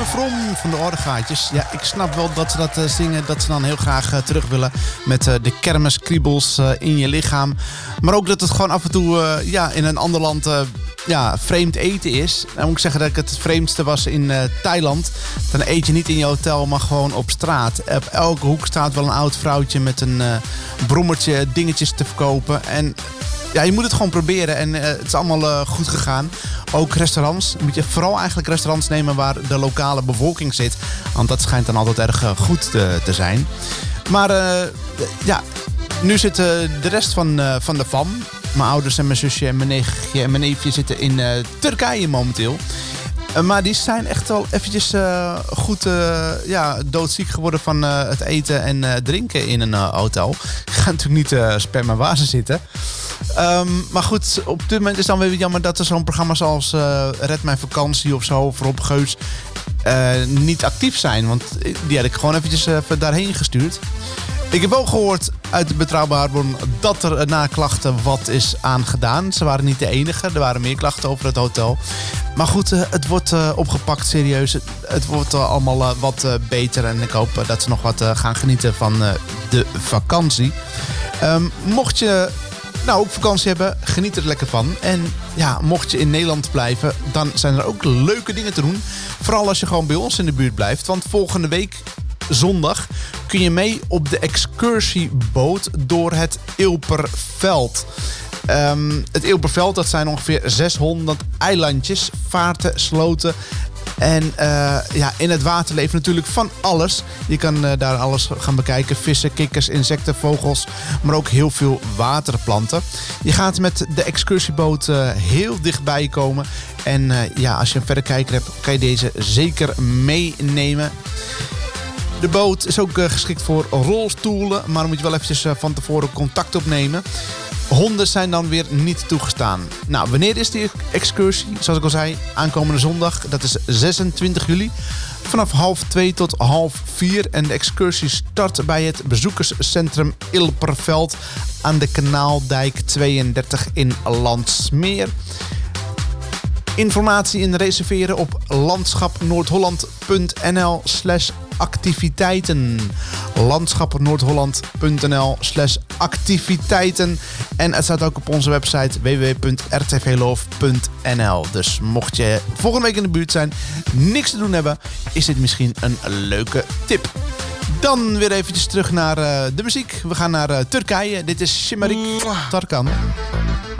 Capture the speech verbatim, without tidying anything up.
From van de Ordegaatjes. Ja, ik snap wel dat ze dat uh, zingen, dat ze dan heel graag uh, terug willen met uh, de kermiskriebels uh, in je lichaam. Maar ook dat het gewoon af en toe uh, ja, in een ander land uh, ja, vreemd eten is. Dan moet ik zeggen dat ik het vreemdste was in uh, Thailand. Dan eet je niet in je hotel, maar gewoon op straat. Op elke hoek staat wel een oud vrouwtje met een uh, brommertje dingetjes te verkopen. En ja, je moet het gewoon proberen en uh, het is allemaal uh, goed gegaan. Ook restaurants. Moet je vooral eigenlijk restaurants nemen waar de lokale bevolking zit. Want dat schijnt dan altijd erg uh, goed te, te zijn. Maar uh, ja, nu zit uh, de rest van, uh, van de fam. Mijn ouders en mijn zusje en mijn neefje en mijn neefje zitten in uh, Turkije momenteel. Uh, maar die zijn echt wel eventjes uh, goed uh, ja, doodziek geworden van uh, het eten en uh, drinken in een uh, hotel. Ik ga natuurlijk niet uh, spammen waar ze zitten. Um, maar goed, op dit moment is het dan weer jammer dat er zo'n programma zoals uh, Red Mijn Vakantie of zo, of Rob Geus, uh, niet actief zijn. Want die had ik gewoon eventjes uh, daarheen gestuurd. Ik heb wel gehoord uit de Betrouwbare Bron dat er na klachten wat is aangedaan. Ze waren niet de enige, er waren meer klachten over het hotel. Maar goed, uh, het wordt uh, opgepakt serieus. Het, het wordt uh, allemaal uh, wat uh, beter en ik hoop uh, dat ze nog wat uh, gaan genieten van uh, de vakantie. Um, mocht je nou ook vakantie hebben, geniet er lekker van. En ja, mocht je in Nederland blijven, dan zijn er ook leuke dingen te doen. Vooral als je gewoon bij ons in de buurt blijft. Want volgende week, zondag, kun je mee op de excursieboot door het Ilperveld. Um, het Ilperveld, dat zijn ongeveer zeshonderd eilandjes, vaarten, sloten. En uh, ja, in het water leeft natuurlijk van alles. Je kan uh, daar alles gaan bekijken. Vissen, kikkers, insecten, vogels. Maar ook heel veel waterplanten. Je gaat met de excursieboot uh, heel dichtbij komen. En uh, ja, als je een verrekijker hebt, kan je deze zeker meenemen. De boot is ook uh, geschikt voor rolstoelen. Maar dan moet je wel eventjes uh, van tevoren contact opnemen. Honden zijn dan weer niet toegestaan. Nou, wanneer is die excursie? Zoals ik al zei, aankomende zondag. Dat is zesentwintig juli. Vanaf half twee tot half vier. En de excursie start bij het bezoekerscentrum Ilperveld aan de Kanaaldijk tweeëndertig in Landsmeer. Informatie en reserveren op landschapnoordholland.nl slash activiteiten. landschapnoordholland.nl slash activiteiten. En het staat ook op onze website w w w punt r t v love punt n l. Dus mocht je volgende week in de buurt zijn, niks te doen hebben, is dit misschien een leuke tip. Dan weer eventjes terug naar uh, de muziek. We gaan naar uh, Turkije. Dit is Şımarık Tarkan.